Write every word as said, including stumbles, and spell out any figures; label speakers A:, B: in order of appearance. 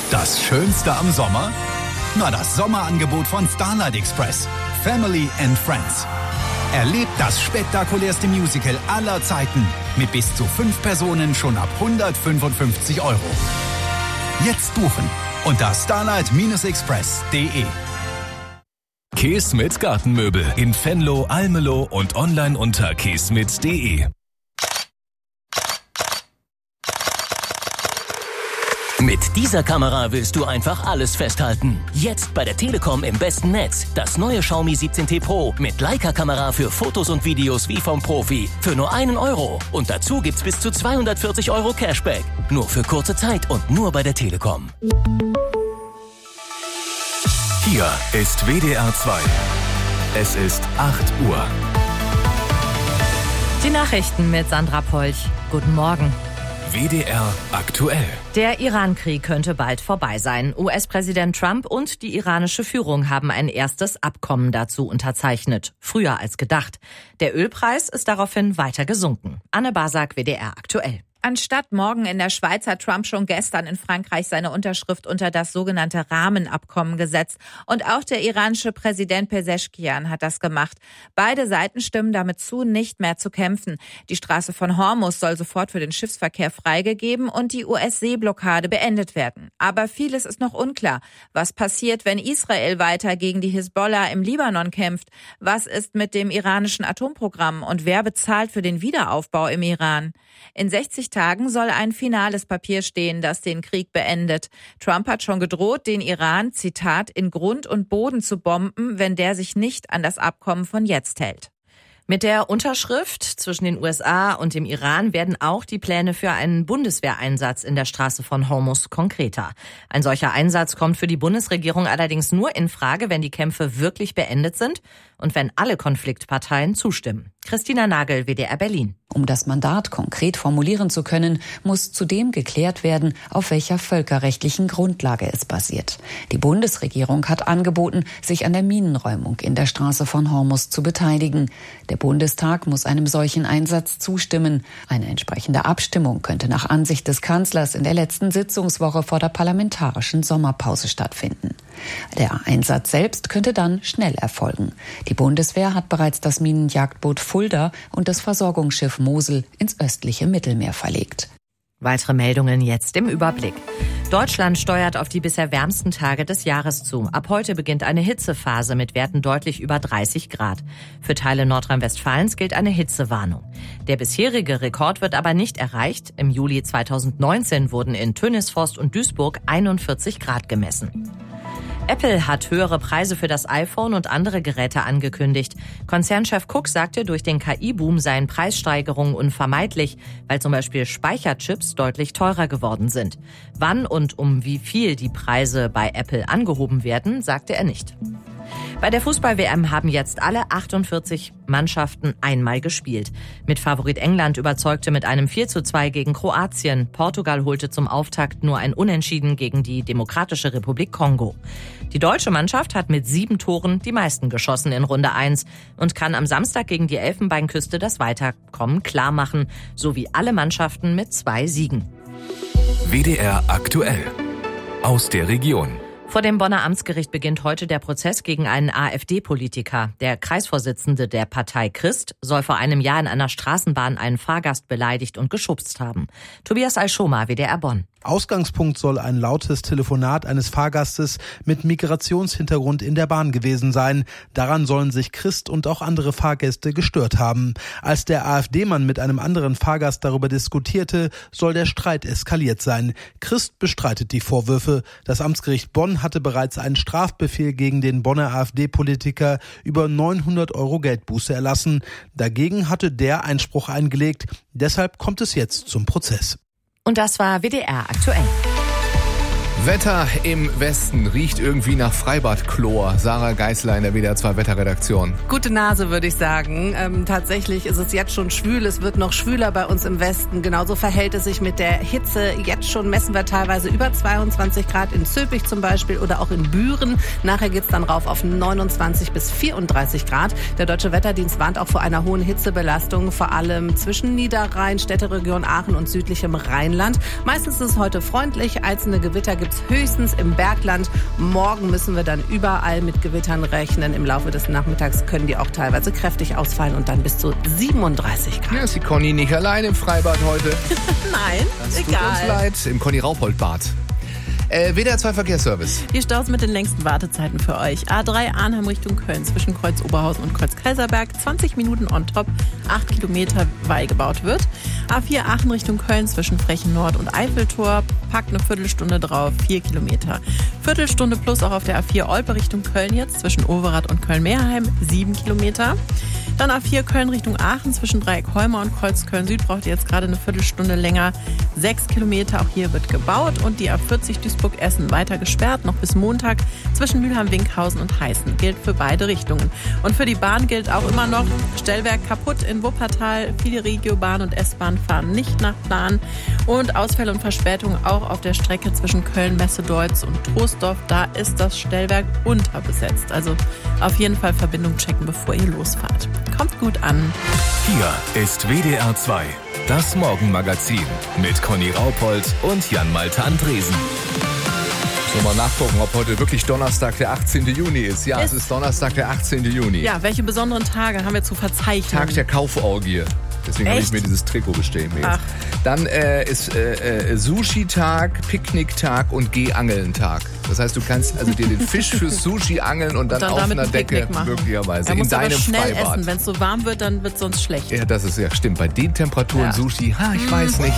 A: Das Schönste am Sommer? Na, das Sommerangebot von Starlight Express. Family and Friends. Erlebt das spektakulärste Musical aller Zeiten mit bis zu fünf Personen schon ab hundertfünfundfünfzig Euro. Jetzt buchen unter starlight express punkt de.
B: Keesmit Gartenmöbel in Venlo, Almelo und online unter keesmit punkt de. Mit dieser Kamera willst du einfach alles festhalten. Jetzt bei der Telekom im besten Netz. Das neue Xiaomi siebzehn T Pro mit Leica-Kamera für Fotos und Videos wie vom Profi. Für nur einen Euro. Und dazu gibt's bis zu zweihundertvierzig Euro Cashback. Nur für kurze Zeit und nur bei der Telekom. Hier ist W D R zwei. Es ist acht Uhr.
C: Die Nachrichten mit Sandra Polch. Guten Morgen.
B: W D R aktuell.
C: Der Iran-Krieg könnte bald vorbei sein. U S-Präsident Trump und die iranische Führung haben ein erstes Abkommen dazu unterzeichnet. Früher als gedacht. Der Ölpreis ist daraufhin weiter gesunken. Anne Basak, W D R aktuell.
D: Anstatt morgen in der Schweiz hat Trump schon gestern in Frankreich seine Unterschrift unter das sogenannte Rahmenabkommen gesetzt. Und auch der iranische Präsident Pezeshkian hat das gemacht. Beide Seiten stimmen damit zu, nicht mehr zu kämpfen. Die Straße von Hormuz soll sofort für den Schiffsverkehr freigegeben und die U S-Seeblockade beendet werden. Aber vieles ist noch unklar. Was passiert, wenn Israel weiter gegen die Hisbollah im Libanon kämpft? Was ist mit dem iranischen Atomprogramm und wer bezahlt für den Wiederaufbau im Iran? In sechzig Tagen soll ein finales Papier stehen, das den Krieg beendet. Trump hat schon gedroht, den Iran, Zitat, in Grund und Boden zu bomben, wenn der sich nicht an das Abkommen von jetzt hält.
C: Mit der Unterschrift zwischen den U S A und dem Iran werden auch die Pläne für einen Bundeswehreinsatz in der Straße von Hormuz konkreter. Ein solcher Einsatz kommt für die Bundesregierung allerdings nur in Frage, wenn die Kämpfe wirklich beendet sind und wenn alle Konfliktparteien zustimmen. Christina Nagel, W D R Berlin.
E: Um das Mandat konkret formulieren zu können, muss zudem geklärt werden, auf welcher völkerrechtlichen Grundlage es basiert. Die Bundesregierung hat angeboten, sich an der Minenräumung in der Straße von Hormuz zu beteiligen. Der Bundestag muss einem solchen Einsatz zustimmen. Eine entsprechende Abstimmung könnte nach Ansicht des Kanzlers in der letzten Sitzungswoche vor der parlamentarischen Sommerpause stattfinden. Der Einsatz selbst könnte dann schnell erfolgen. Die Bundeswehr hat bereits das Minenjagdboot Fulda und das Versorgungsschiff Mosel ins östliche Mittelmeer verlegt.
C: Weitere Meldungen jetzt im Überblick. Deutschland steuert auf die bisher wärmsten Tage des Jahres zu. Ab heute beginnt eine Hitzephase mit Werten deutlich über dreißig Grad. Für Teile Nordrhein-Westfalens gilt eine Hitzewarnung. Der bisherige Rekord wird aber nicht erreicht. Im Juli zweitausendneunzehn wurden in Tönisforst und Duisburg einundvierzig Grad gemessen. Apple hat höhere Preise für das iPhone und andere Geräte angekündigt. Konzernchef Cook sagte, durch den K I-Boom seien Preissteigerungen unvermeidlich, weil zum Beispiel Speicherchips deutlich teurer geworden sind. Wann und um wie viel die Preise bei Apple angehoben werden, sagte er nicht. Bei der Fußball-W M haben jetzt alle achtundvierzig Mannschaften einmal gespielt. Mit Favorit England überzeugte mit einem vier zu zwei gegen Kroatien. Portugal holte zum Auftakt nur ein Unentschieden gegen die Demokratische Republik Kongo. Die deutsche Mannschaft hat mit sieben Toren die meisten geschossen in Runde eins und kann am Samstag gegen die Elfenbeinküste das Weiterkommen klarmachen, sowie alle Mannschaften mit zwei Siegen.
B: W D R aktuell. Aus der Region.
C: Vor dem Bonner Amtsgericht beginnt heute der Prozess gegen einen AfD-Politiker. Der Kreisvorsitzende der Partei Christ soll vor einem Jahr in einer Straßenbahn einen Fahrgast beleidigt und geschubst haben. Tobias Alschoma, W D R Bonn.
F: Ausgangspunkt soll ein lautes Telefonat eines Fahrgastes mit Migrationshintergrund in der Bahn gewesen sein. Daran sollen sich Christ und auch andere Fahrgäste gestört haben. Als der AfD-Mann mit einem anderen Fahrgast darüber diskutierte, soll der Streit eskaliert sein. Christ bestreitet die Vorwürfe. Das Amtsgericht Bonn hatte bereits einen Strafbefehl gegen den Bonner AfD-Politiker über neunhundert Euro Geldbuße erlassen. Dagegen hatte der Einspruch eingelegt. Deshalb kommt es jetzt zum Prozess.
C: Und das war W D R aktuell.
G: Wetter im Westen riecht irgendwie nach Freibadchlor. Sarah Geisler in der W D R zwei Wetterredaktion.
H: Gute Nase, würde ich sagen. Ähm, tatsächlich ist es jetzt schon schwül. Es wird noch schwüler bei uns im Westen. Genauso verhält es sich mit der Hitze. Jetzt schon messen wir teilweise über zweiundzwanzig Grad in Zülpich zum Beispiel oder auch in Büren. Nachher geht's dann rauf auf neunundzwanzig bis vierunddreißig Grad. Der Deutsche Wetterdienst warnt auch vor einer hohen Hitzebelastung, vor allem zwischen Niederrhein, Städteregion Aachen und südlichem Rheinland. Meistens ist es heute freundlich. Einzelne Gewitter gibt gibt's höchstens im Bergland. Morgen müssen wir dann überall mit Gewittern rechnen. Im Laufe des Nachmittags können die auch teilweise kräftig ausfallen und dann bis zu siebenunddreißig Grad.
G: Ja, ist die Conny nicht allein im Freibad heute?
H: Nein,
G: das
H: egal.
G: Tut uns leid, im Conny-Raupold-Bad. Äh, W D R zwei Verkehrsservice.
I: Die Staus mit den längsten Wartezeiten für euch. A drei Arnhem Richtung Köln zwischen Kreuz Oberhausen und Kreuz Kaiserberg. zwanzig Minuten on top, acht Kilometer, weil gebaut wird. A vier Aachen Richtung Köln zwischen Frechen Nord und Eiffeltor. Packt eine Viertelstunde drauf, vier Kilometer. Viertelstunde plus auch auf der A vier Olpe Richtung Köln jetzt zwischen Overath und Köln-Meerheim, sieben Kilometer. Dann A vier Köln Richtung Aachen zwischen Dreieck-Holmer und Kreuz Köln-Süd braucht ihr jetzt gerade eine Viertelstunde länger, sechs Kilometer. Auch hier wird gebaut. Und die A vierzig Duisburg-Essen weiter gesperrt, noch bis Montag zwischen Mülheim-Winkhausen und Heißen. Gilt für beide Richtungen. Und für die Bahn gilt auch immer noch, Stellwerk kaputt in Wuppertal. Viele Regiobahn und S-Bahn fahren nicht nach Plan. Und Ausfälle und Verspätungen auch auf der Strecke zwischen Köln-Messe-Deutz und Troisdorf. Da ist das Stellwerk unterbesetzt. Also auf jeden Fall Verbindung checken, bevor ihr losfahrt. Kommt gut an.
B: Hier ist W D R zwei, das Morgenmagazin mit Conny Raupold und Jan-Malte Andresen.
G: Sollen wir mal nachgucken, ob heute wirklich Donnerstag, der achtzehnten Juni ist. Ja, ist. Es ist Donnerstag, der achtzehnten Juni.
I: Ja, welche besonderen Tage haben wir zu verzeichnen?
G: Tag der Kauforgie. Deswegen habe ich mir dieses Trikot bestellt. Dann äh, ist äh, äh, Sushi-Tag, Picknick-Tag und Geh-Angeln-Tag. Das heißt, du kannst also dir den Fisch fürs Sushi angeln und dann, und dann auf einer Decke möglicherweise in deinem
I: aber schnell
G: Freibad.
I: Essen. Wenn es so warm wird, dann wird es sonst schlecht.
G: Ja, das ist ja stimmt. Bei den Temperaturen
I: ja.
G: Sushi, ha, ich weiß nicht.